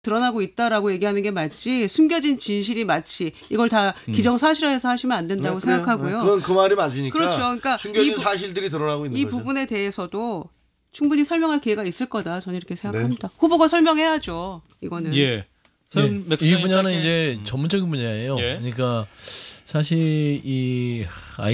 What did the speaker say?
드러나고 있다라고 얘기하는 게 맞지 숨겨진 진실이 마치 이걸 다 기정사실화해서 하시면 안 된다고 그래요. 생각하고요. 그건 그 말이 맞으니까. 그렇죠. 그러니까 숨겨진 이 사실들이 드러나고 있는 이 거죠. 부분에 대해서도 충분히 설명할 기회가 있을 거다. 저는 이렇게 생각합니다. 네. 후보가 설명해야죠. 이거는. 예. 이 분야는 이제 전문적인 분야예요. 예. 그러니까 사실 이